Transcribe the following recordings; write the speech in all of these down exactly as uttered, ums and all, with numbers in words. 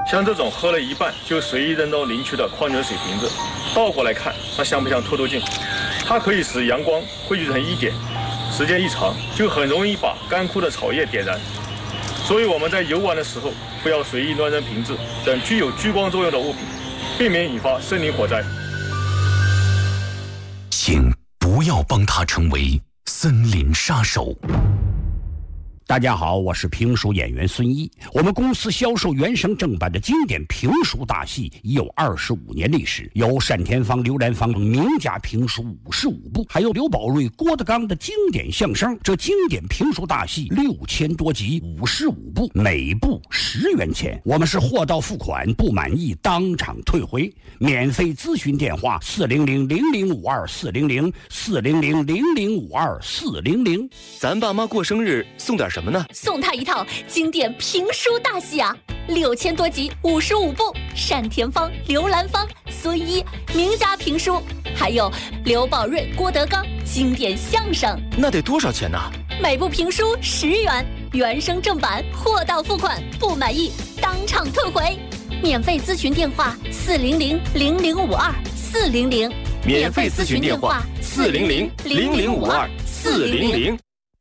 像这种喝了一半就随意扔到林区的矿泉水瓶子，倒过来看，它像不像透透镜？它可以使阳光汇聚成一点，时间一长，就很容易把干枯的草叶点燃。所以我们在游玩的时候，不要随意乱扔瓶子等具有聚光作用的物品，避免引发森林火灾。 请不要帮他成为森林杀手。 大家好，我是评书演员孙一。我们公司销售原声正版的经典评书大戏已有二十五年历史，有单田芳、刘兰芳名家评书五十五部，还有刘宝瑞、郭德纲的经典相声。这经典评书大戏六千多集，五十五部，每部十元钱。我们是货到付款，不满意当场退回。免费咨询电话：四零零零零五二四零零四零零零零五二四零零。 咱爸妈过生日送点什么呢？ 送他一套经典评书大戏啊，六千多集，五十五部，单田芳、刘兰芳、孙一名家评书，还有刘宝瑞、郭德纲经典相声。 那得多少钱呢？ 每部评书十元，原声正版，货到付款，不满意当场退回。免费咨询电话：四零零零零五二四零零。 免费咨询电话：四零零零零五二四零零。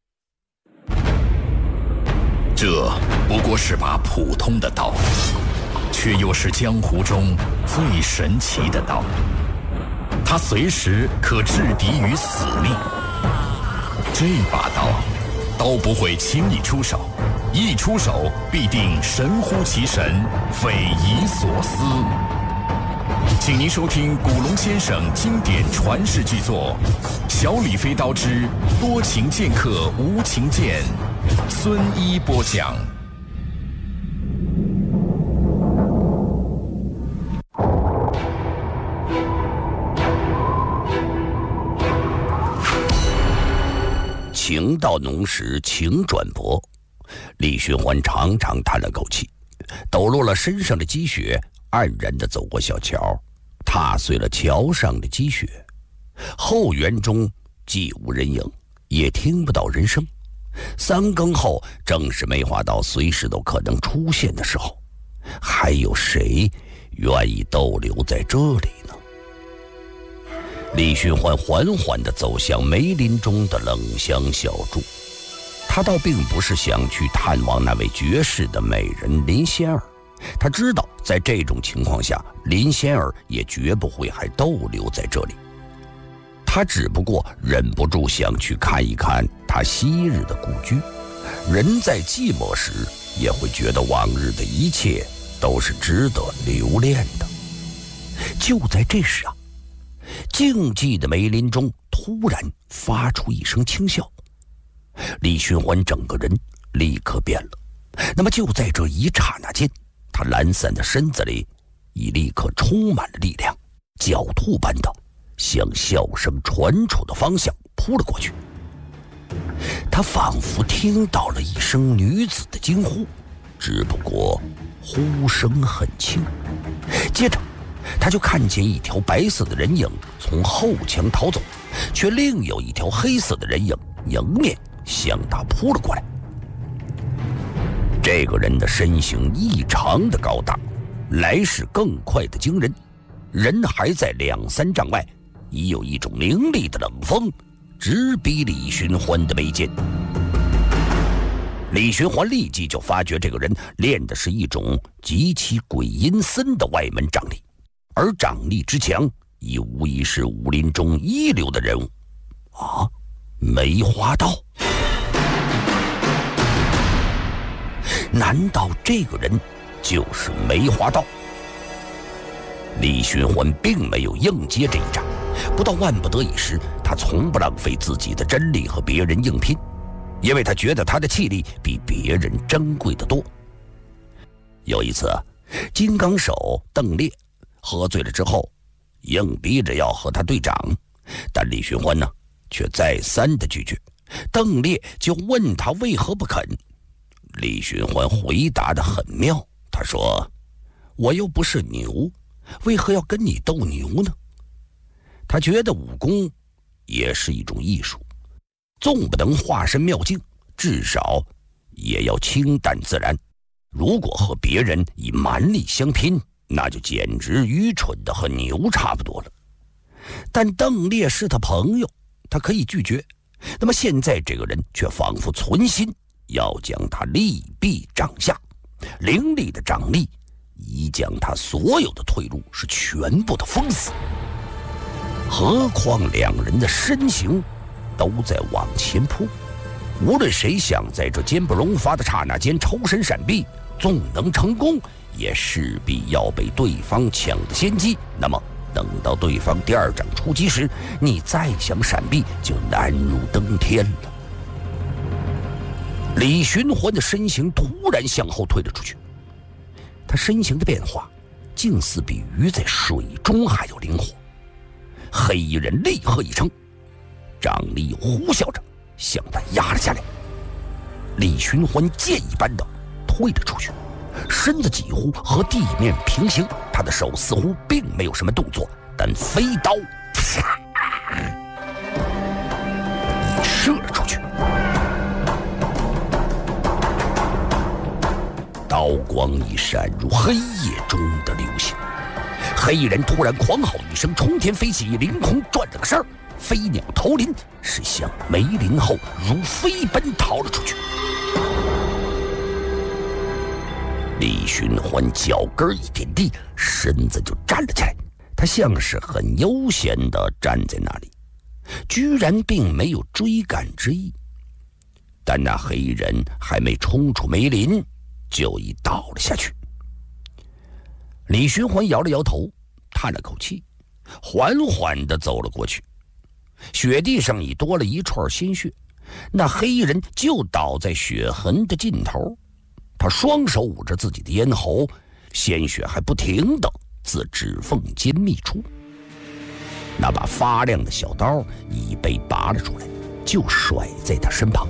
这不过是把普通的刀，却又是江湖中最神奇的刀。它随时可置敌于死地。这把刀，刀不会轻易出手，一出手必定神乎其神，匪夷所思。请您收听古龙先生经典传世巨作《小李飞刀之多情剑客无情剑》，孙一播讲。 情到浓时情转薄，李寻欢长长叹了口气，抖落了身上的积雪，黯然地走过小桥，踏碎了桥上的积雪。后园中既无人影，也听不到人声。三更后正是梅花道随时都可能出现的时候，还有谁愿意逗留在这里呢？李寻欢缓缓地走向梅林中的冷香小筑，他倒并不是想去探望那位绝世的美人林仙儿，他知道在这种情况下，林仙儿也绝不会还逗留在这里。他只不过忍不住想去看一看他昔日的故居。人在寂寞时，也会觉得往日的一切都是值得留恋的。就在这时啊，静寂的梅林中突然发出一声轻笑，李寻欢整个人立刻变了。那么就在这一刹那间，他懒散的身子里已立刻充满了力量，狡兔般的向笑声传出的方向扑了过去。他仿佛听到了一声女子的惊呼，只不过呼声很轻。接着他就看见一条白色的人影从后墙逃走，却另有一条黑色的人影迎面向他扑了过来。这个人的身形异常的高大，来势更快的惊人，人还在两三丈外，已有一种凌厉的冷风直逼李寻欢的眉间。李寻欢立即就发觉这个人练的是一种极其鬼阴森的外门掌力，而掌力之强已无疑是武林中一流的人物啊！梅花道，难道这个人就是梅花道？李寻欢并没有硬接这一仗，不到万不得已时，他从不浪费自己的真力和别人硬拼，因为他觉得他的气力比别人珍贵得多。有一次，金刚手邓烈喝醉了之后，硬逼着要和他对掌，但李寻欢呢，却再三的拒绝。邓烈就问他为何不肯，李寻欢回答得很妙，他说：“我又不是牛，为何要跟你斗牛呢？”他觉得武功也是一种艺术，纵不能化身妙境，至少也要清淡自然。 如果和别人以蛮力相拼，那就简直愚蠢的和牛差不多了。但邓烈是他朋友，他可以拒绝。那么现在这个人却仿佛存心要将他力臂掌下，凌厉的掌力已将他所有的退路是全部的封死。何况两人的身形都在往前扑，无论谁想在这坚不容发的刹那间抽身闪避，纵能成功，也势必要被对方抢得先机。那么等到对方第二掌出击时，你再想闪避就难如登天了。李寻欢的身形突然向后退了出去，他身形的变化竟似比鱼在水中还要灵活。黑衣人厉喝一声，掌力呼啸着向他压了下来。李寻欢箭一般的推了出去，身子几乎和地面平行，他的手似乎并没有什么动作，但飞刀啪已射了出去。刀光一闪，如黑夜中的流星。黑衣人突然狂吼一声，冲天飞起，凌空转了个身儿，飞鸟投林，是向梅林后如飞奔逃了出去。李寻欢脚跟一点地，身子就站了起来，他像是很悠闲地站在那里，居然并没有追赶之意。但那黑衣人还没冲出梅林，就已倒了下去。李寻欢摇了摇头，叹了口气，缓缓地走了过去。雪地上已多了一串鲜血，那黑衣人就倒在血痕的尽头。他双手捂着自己的咽喉，鲜血还不停地自指缝间泌出。那把发亮的小刀已被拔了出来，就甩在他身旁。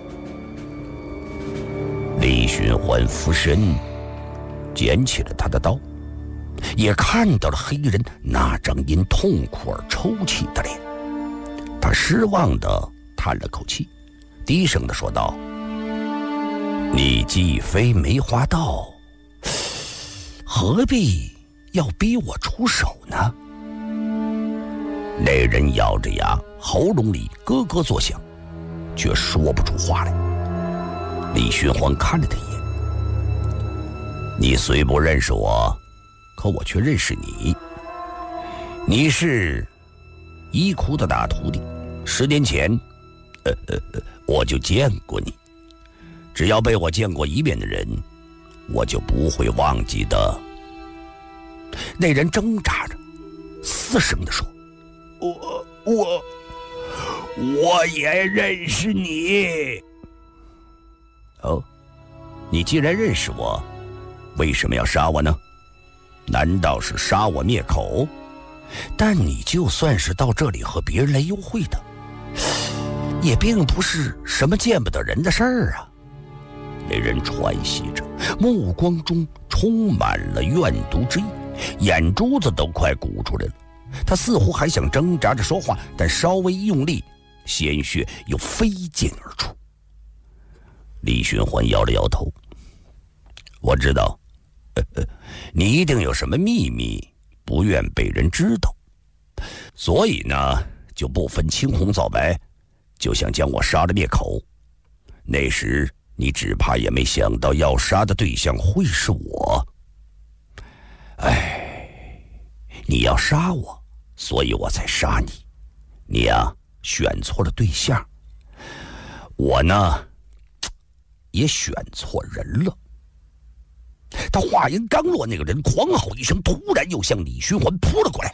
李寻欢俯身捡起了他的刀，也看到了黑衣人那张因痛苦而抽泣的脸。他失望地叹了口气，低声地说道：你既非梅花道，何必要逼我出手呢？那人咬着牙，喉咙里咯咯作响，却说不出话来。李寻欢看了他一眼：你虽不认识我，可我却认识你。你是伊窟的大徒弟，十年前呃呃呃我就见过你。只要被我见过一面的人，我就不会忘记的。那人挣扎着，嘶声地说：我我我也认识你。哦，你既然认识我，为什么要杀我呢？难道是杀我灭口？但你就算是到这里和别人来幽会的，也并不是什么见不得人的事儿啊。那人喘息着，目光中充满了怨毒之意，眼珠子都快鼓出来了。他似乎还想挣扎着说话，但稍微一用力，鲜血又飞溅而出。李寻欢摇了摇头：我知道呵呵你一定有什么秘密不愿被人知道，所以呢就不分青红皂白，就想将我杀了灭口。那时你只怕也没想到要杀的对象会是我。哎，你要杀我，所以我才杀你。你呀，选错了对象。我呢，也选错人了。他话音刚落，那个人狂吼一声，突然又向李寻欢扑了过来。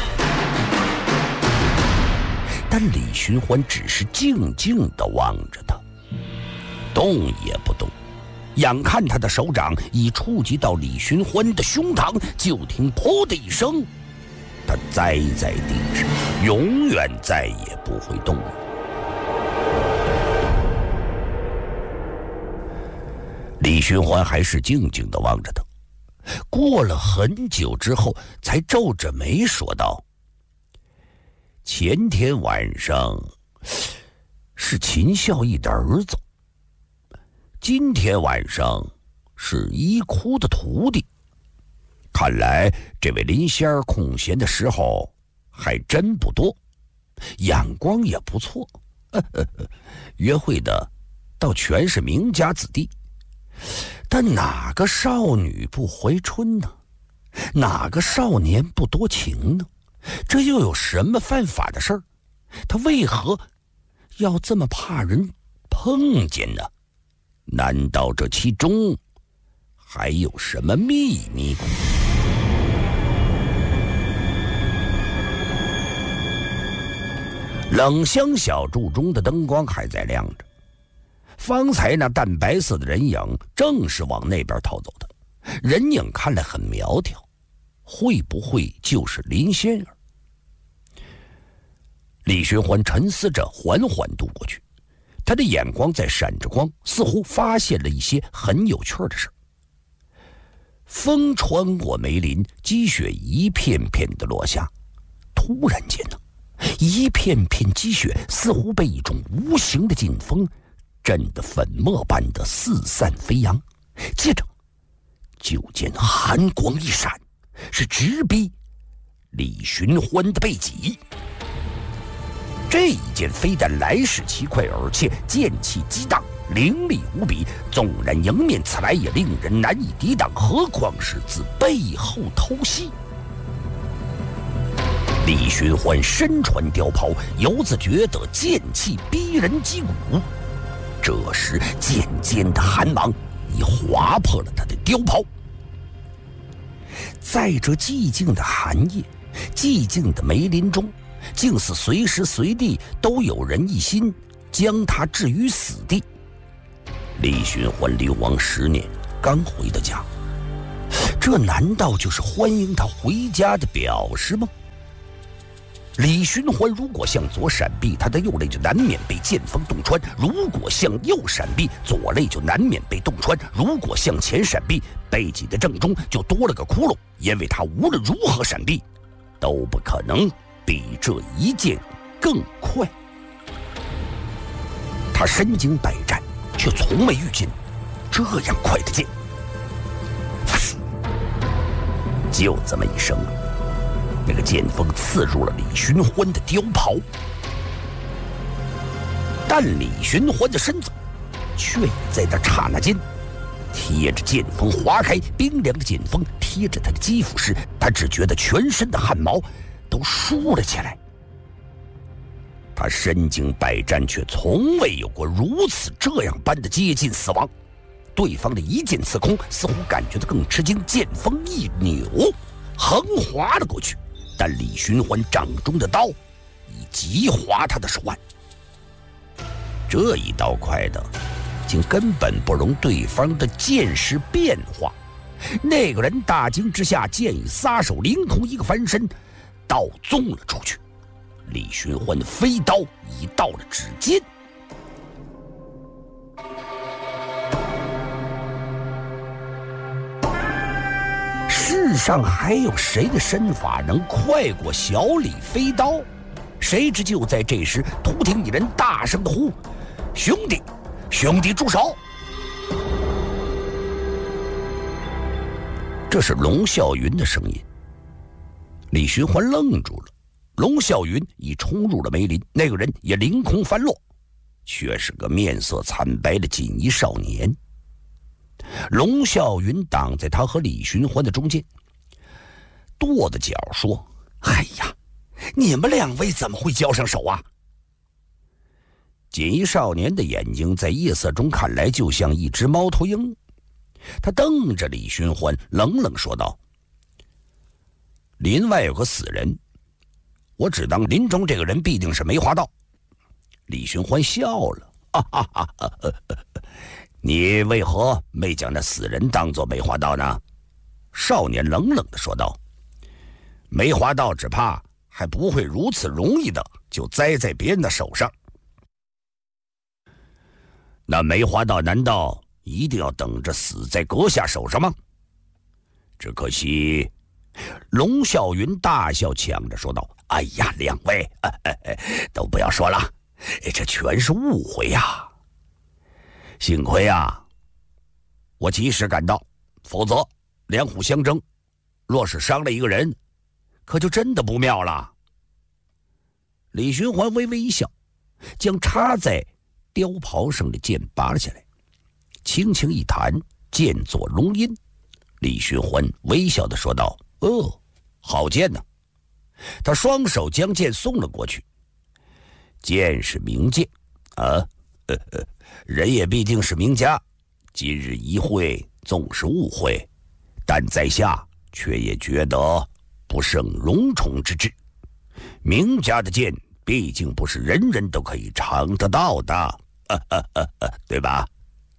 但李寻欢只是静静地望着他，动也不动。眼看他的手掌已触及到李寻欢的胸膛，就听噗的一声，他栽在地上，永远再也不会动了。李寻欢还是静静地望着他，过了很久之后，才皱着眉说道：前天晚上是秦孝义的儿子，今天晚上是一窟的徒弟。看来这位林仙儿空闲的时候还真不多，眼光也不错，呵呵呵，约会的倒全是名家子弟。但哪个少女不怀春呢？哪个少年不多情呢？这又有什么犯法的事儿？他为何要这么怕人碰见呢？难道这其中还有什么秘密？冷香小筑中的灯光还在亮着，方才那淡白色的人影正是往那边逃走的。人影看来很苗条，会不会就是林仙儿？李寻欢沉思着，缓缓渡过去。他的眼光在闪着光，似乎发现了一些很有趣的事。风穿过梅林，积雪一片片的落下。突然间呢，一片片积雪似乎被一种无形的劲风震得粉末般的四散飞扬。接着就见寒光一闪，是直逼李寻欢的背脊。这一剑非但来势奇快，而且剑气激荡，凌厉无比，纵然迎面刺来也令人难以抵挡，何况是自背后偷袭。李寻欢身穿貂袍，犹自觉得剑气逼人击骨。这时渐渐的寒芒已划破了他的貂袍。在这寂静的寒夜，寂静的梅林中，竟似随时随地都有人一心将他置于死地。李寻欢流亡十年，刚回到家，这难道就是欢迎他回家的表示吗？李寻欢如果向左闪避，他的右肋就难免被剑锋洞穿；如果向右闪避，左肋就难免被洞穿；如果向前闪避，背脊的正中就多了个窟窿，因为他无论如何闪避都不可能比这一剑更快。他身经百战，却从未遇见这样快的剑。就这么一声，那个剑锋刺入了李寻欢的貂袍，但李寻欢的身子却也在那刹那间贴着剑锋划开。冰凉的剑锋贴着他的肌肤时，他只觉得全身的汗毛都竖了起来。他身经百战，却从未有过如此这样般的接近死亡。对方的一剑刺空，似乎感觉到更吃惊，剑锋一扭，横划了过去。但李寻欢掌中的刀已急划他的手腕。这一刀快的竟根本不容对方的剑势变化。那个人大惊之下，剑已撒手，凌空一个翻身，刀纵了出去。李寻欢的飞刀已到了指尖。世上还有谁的身法能快过小李飞刀？谁知就在这时，突听一人大声的呼：“兄弟，兄弟，住手！”这是龙啸云的声音。李寻欢愣住了。龙啸云已冲入了梅林，那个人也凌空翻落，却是个面色惨白的锦衣少年。龙啸云挡在他和李寻欢的中间，跺着脚说：“哎呀，你们两位怎么会交上手啊？”锦衣少年的眼睛在夜色中看来就像一只猫头鹰，他瞪着李寻欢，冷冷说道：“林外有个死人，我只当林中这个人必定是梅花道。”李寻欢笑了：“哈哈哈哈哈！你为何没将那死人当作梅花道呢？”少年冷冷地说道：“梅花道只怕还不会如此容易的就栽在别人的手上。那梅花道难道一定要等着死在阁下手上吗？只可惜。”龙啸云大笑抢着说道：“哎呀，两位、哎哎、都不要说了，这全是误会呀、啊！幸亏啊， 我及时赶到，否则两虎相争，若是伤了一个人，可就真的不妙了。李寻欢微微一笑，将插在貂袍上的剑拔了下来，轻轻一弹，剑作龙音。李寻欢微笑地说道：“哦，好剑呢。”他双手将剑送了过去。剑是名剑啊，呵呵，人也必定是名家。今日一会，纵是误会，但在下却也觉得不胜荣宠之至。名家的剑毕竟不是人人都可以尝得到的，啊啊啊啊，对吧？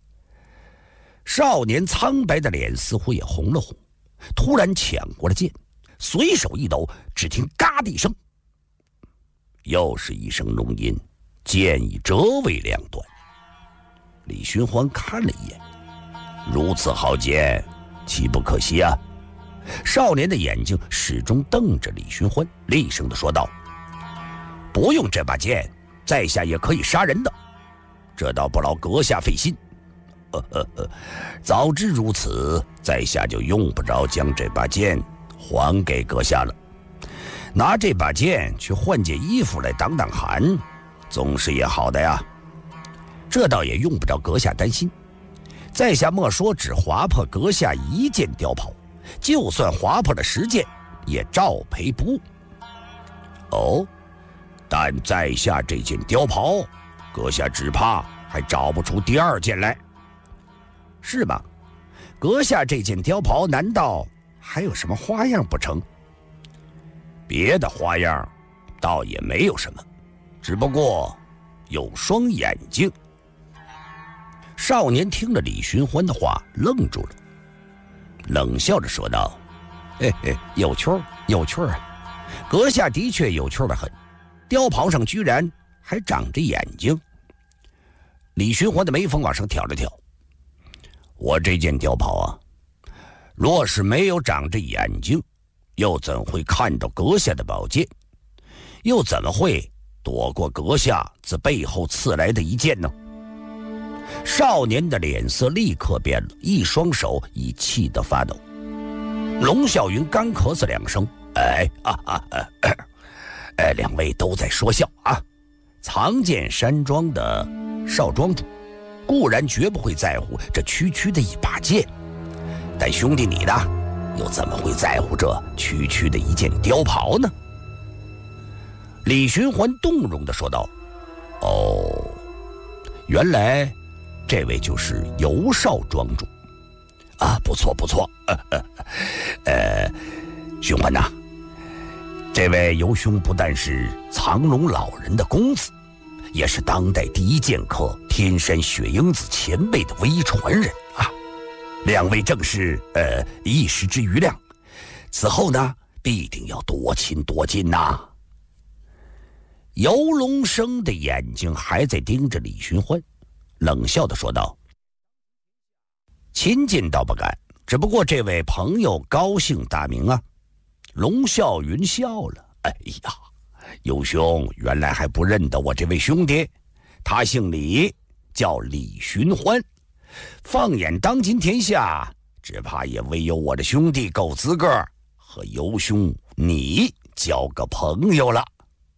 少年苍白的脸似乎也红了红，突然抢过了剑，随手一抖，只听嘎的一声，又是一声龙音，剑已折为两段。李寻欢看了一眼，如此好剑，岂不可惜啊？少年的眼睛始终瞪着李寻欢，厉声地说道：“不用这把剑，在下也可以杀人的，这倒不劳阁下费心。呵呵呵，早知如此，在下就用不着将这把剑还给阁下了。拿这把剑去换件衣服来挡挡寒，总是也好的呀。这倒也用不着阁下担心，在下莫说只划破阁下一件貂袍，就算划破了十件，也照赔不误。哦，但在下这件貂袍，阁下只怕还找不出第二件来。是吗？阁下这件貂袍难道还有什么花样不成？别的花样倒也没有什么，只不过有双眼睛。少年听了李寻欢的话，愣住了，冷笑着说道：“嘿嘿，有趣儿，有趣儿啊！阁下的确有趣儿的很，貂袍上居然还长着眼睛。”李寻欢的眉峰往上挑了挑：“我这件貂袍啊，若是没有长着眼睛，又怎会看到阁下的宝剑？又怎么会躲过阁下自背后刺来的一剑呢？”少年的脸色立刻变了，一双手已气得发抖。龙啸云干咳嗽两声：“哎啊啊啊！哎，两位都在说笑啊！藏剑山庄的少庄主固然绝不会在乎这区区的一把剑，但兄弟你呢，又怎么会在乎这区区的一件貂袍呢？”李寻欢动容地说道：“哦，原来这位就是尤少庄主啊，不错不错。呃呃呃，寻欢呐，这位尤兄不但是藏龙老人的公子，也是当代第一剑客天山雪鹰子前辈的微传人啊！两位正是呃一时之瑜亮，此后呢必定要多亲多近呐、啊。”尤龙生的眼睛还在盯着李寻欢，冷笑地说道：“亲近倒不敢，只不过这位朋友高姓大名啊？”龙啸云笑了：“哎呀，尤兄原来还不认得我这位兄弟，他姓李，叫李寻欢。放眼当今天下，只怕也唯有我的兄弟够资格和尤兄你交个朋友了。”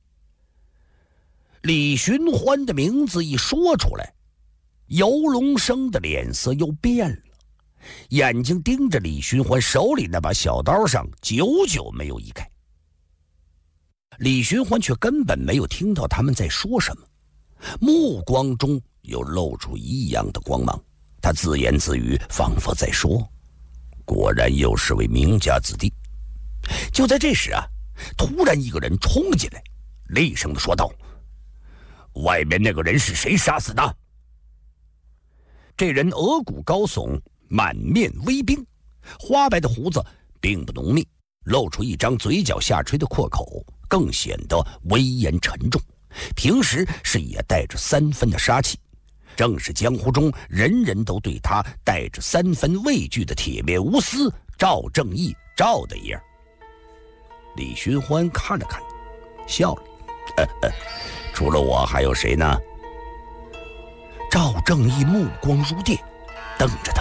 李寻欢的名字一说出来，尤龙生的脸色又变了，眼睛盯着李寻欢手里那把小刀上，久久没有移开。李寻欢却根本没有听到他们在说什么，目光中又露出异样的光芒。他自言自语，仿佛在说：“果然又是位名家子弟。”就在这时啊，突然一个人冲了进来，厉声地说道：“外面那个人是谁杀死的？”这人额骨高耸，满面微冰，花白的胡子并不浓密，露出一张嘴角下垂的阔口，更显得威严沉重。平时是也带着三分的杀气，正是江湖中人人都对他带着三分畏惧的铁面无私赵正义赵大爷。李寻欢看了看，笑了：“呵呵，除了我还有谁呢？”赵正义目光如电，瞪着他，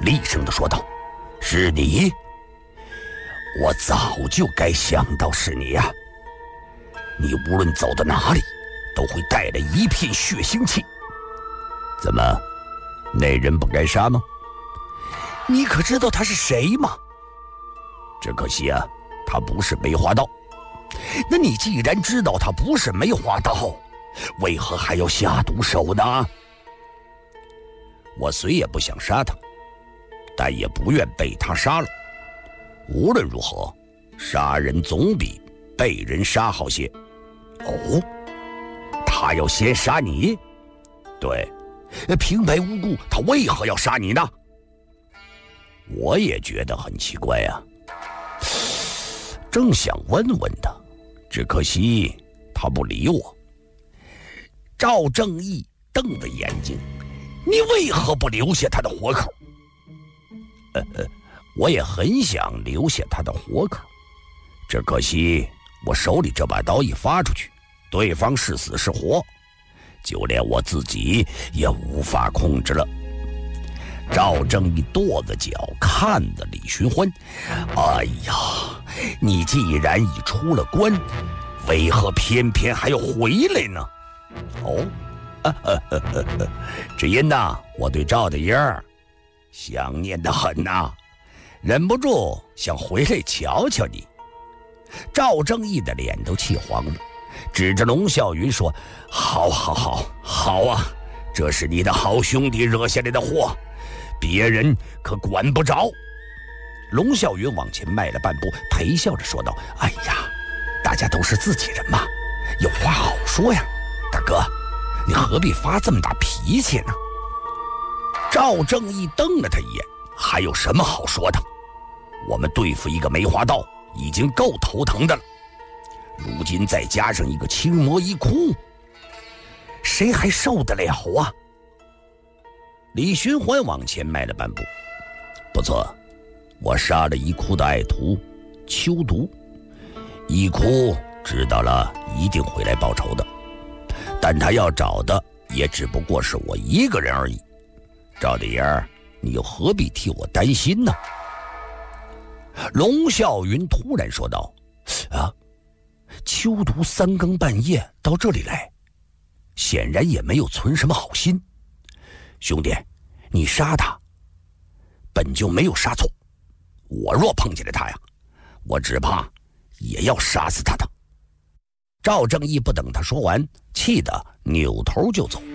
厉声地说道：“是你？我早就该想到是你呀、啊！你无论走到哪里，都会带来一片血腥气。怎么，那人不该杀吗？你可知道他是谁吗？只可惜啊，他不是梅花道。那你既然知道他不是梅花道，为何还要下毒手呢？我虽也不想杀他，但也不愿被他杀了。无论如何，杀人总比被人杀好些。哦，他要先杀你？对，平白无故，他为何要杀你呢？我也觉得很奇怪呀、啊，正想问问他，只可惜他不理我。赵正义瞪着眼睛：“你为何不留下他的活口？”呃呃，我也很想留下他的活口，只可惜我手里这把刀一发出去，对方是死是活，就连我自己也无法控制了。赵正义跺着脚看着李寻欢：“哎呀，你既然已出了关，为何偏偏还要回来呢？”哦，啊啊啊啊啊、只因呐，我对赵大爷儿想念得很呐、啊，忍不住想回来瞧瞧你。赵正义的脸都气黄了，指着龙啸云说：“好，好，好，好啊！这是你的好兄弟惹下来的祸，别人可管不着。”龙啸云往前迈了半步，陪笑着说道：“哎呀，大家都是自己人嘛，有话好说呀。大哥，你何必发这么大脾气呢？”赵正义瞪了他一眼：“还有什么好说的？我们对付一个梅花道已经够头疼的了，如今再加上一个青魔一哭，谁还受得了啊？”李寻欢往前迈了半步：“不错，我杀了一哭的爱徒秋毒，一哭知道了一定会来报仇的，但他要找的也只不过是我一个人而已。赵大爷，你又何必替我担心呢？”龙啸云突然说道：“啊，秋毒三更半夜到这里来，显然也没有存什么好心。兄弟，你杀他本就没有杀错，我若碰见了他呀，我只怕也要杀死他的。”赵正义不等他说完，气得扭头就走。